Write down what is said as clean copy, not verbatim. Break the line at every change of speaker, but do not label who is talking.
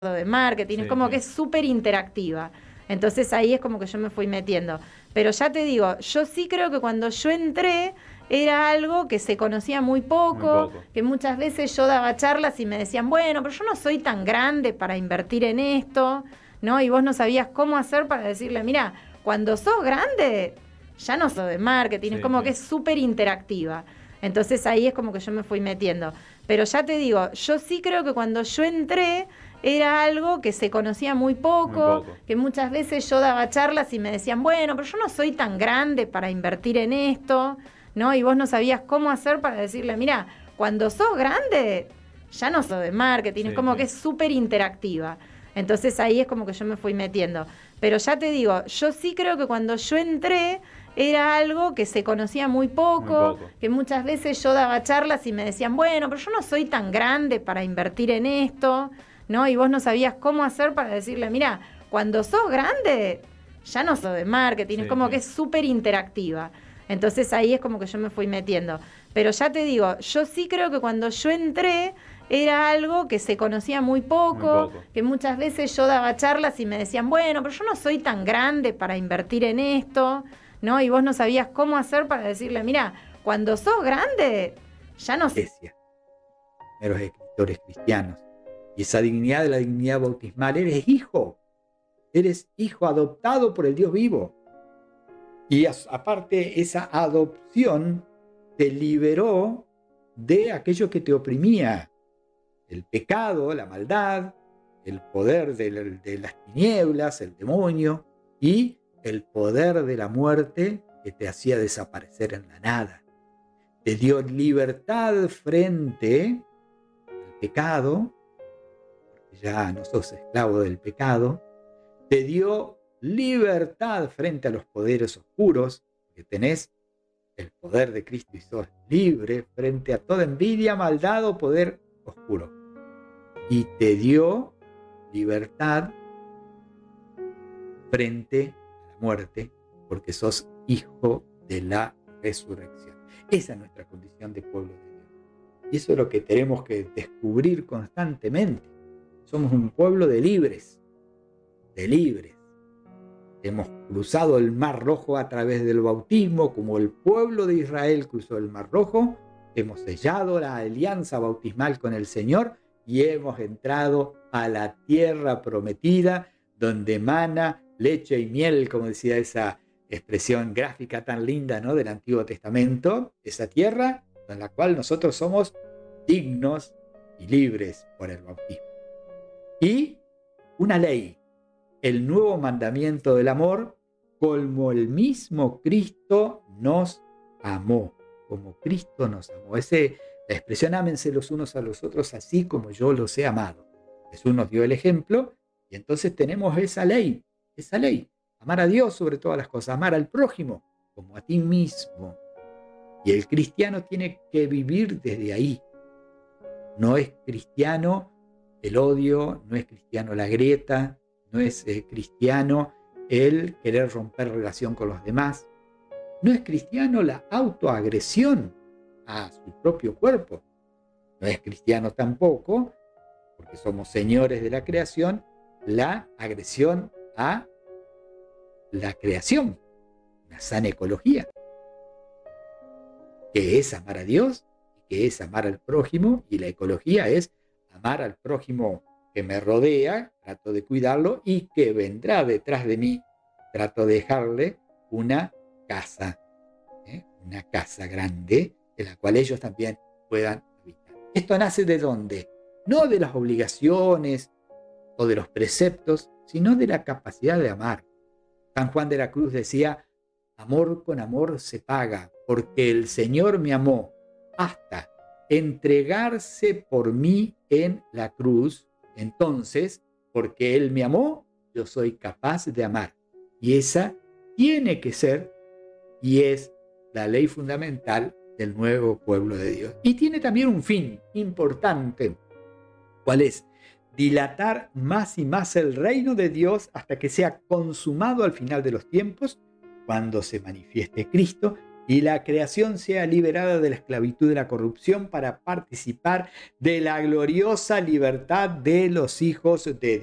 de marketing, es
Sí,
como
sí.
que es súper interactiva. Entonces ahí es como que yo me fui metiendo. Pero ya te digo, yo sí creo que cuando yo entré era algo que se conocía muy
Muy
poco,
poco.
que muchas veces yo daba charlas y me decían, bueno, pero yo no soy tan grande para invertir en esto, ¿no? Y vos no sabías cómo hacer para decirle, mira, cuando sos grande, ya no sos de marketing, es
Sí,
como
sí.
que es súper interactiva. Entonces ahí es como que yo me fui metiendo. Pero ya te digo, yo sí creo que cuando yo entré era algo que se conocía muy
Muy
poco,
poco.
que muchas veces yo daba charlas y me decían, bueno, pero yo no soy tan grande para invertir en esto, ¿no? Y vos no sabías cómo hacer para decirle, mira, cuando sos grande, ya no sos de marketing, es
Sí,
como
sí.
que es súper interactiva. Entonces ahí es como que yo me fui metiendo. Pero ya te digo, yo sí creo que cuando yo entré era algo que se conocía muy
Muy
poco,
poco.
que muchas veces yo daba charlas y me decían, bueno, pero yo no soy tan grande para invertir en esto, ¿no? Y vos no sabías cómo hacer para decirle, mira, cuando sos grande, ya no sos de marketing, es
Sí,
como
sí.
que es súper interactiva. Entonces ahí es como que yo me fui metiendo. Pero ya te digo, yo sí creo que cuando yo entré era algo que se conocía muy
Muy
poco,
poco.
que muchas veces yo daba charlas y me decían, bueno, pero yo no soy tan grande para invertir en esto, ¿no? Y vos no sabías cómo hacer para decirle, mira, cuando sos grande, ya no sos.
Iglesia, primeros escritores cristianos. Y esa dignidad de la dignidad bautismal, eres hijo adoptado por el Dios vivo. Y aparte, esa adopción te liberó de aquello que te oprimía, el pecado, la maldad, el poder de las tinieblas, el demonio y el poder de la muerte que te hacía desaparecer en la nada. Te dio libertad frente al pecado, porque ya no sos esclavo del pecado. Te dio libertad frente a los poderes oscuros, que tenés el poder de Cristo y sos libre frente a toda envidia, maldad o poder oscuro. Y te dio libertad frente a la muerte, porque sos hijo de la resurrección. Esa es nuestra condición de pueblo de Dios. Y eso es lo que tenemos que descubrir constantemente. Somos un pueblo de libres, de libres. Hemos cruzado el Mar Rojo a través del bautismo, como el pueblo de Israel cruzó el Mar Rojo. Hemos sellado la alianza bautismal con el Señor y hemos entrado a la tierra prometida, donde mana leche y miel, como decía esa expresión gráfica tan linda, ¿no?, del Antiguo Testamento. Esa tierra en la cual nosotros somos dignos y libres por el bautismo. Y una ley, el nuevo mandamiento del amor, como el mismo Cristo nos amó, como Cristo nos amó. La expresión ámense los unos a los otros así como yo los he amado. Jesús nos dio el ejemplo y entonces tenemos esa ley, amar a Dios sobre todas las cosas, amar al prójimo como a ti mismo. Y el cristiano tiene que vivir desde ahí. No es cristiano el odio, no es cristiano la grieta, no es cristiano el querer romper relación con los demás. No es cristiano la autoagresión a su propio cuerpo. No es cristiano tampoco, porque somos señores de la creación, la agresión a la creación, una sana ecología, que es amar a Dios y que es amar al prójimo, y la ecología es amar al prójimo que me rodea, trato de cuidarlo, y que vendrá detrás de mí, trato de dejarle una casa grande, en la cual ellos también puedan habitar. ¿Esto nace de dónde? No de las obligaciones o de los preceptos, sino de la capacidad de amar. San Juan de la Cruz decía, amor con amor se paga, porque el Señor me amó hasta entregarse por mí en la cruz. Entonces, porque Él me amó, yo soy capaz de amar. Y esa tiene que ser y es la ley fundamental del nuevo pueblo de Dios. Y tiene también un fin importante. ¿Cuál es? Dilatar más y más el reino de Dios hasta que sea consumado al final de los tiempos, cuando se manifieste Cristo y la creación sea liberada de la esclavitud de la corrupción para participar de la gloriosa libertad de los hijos de Dios.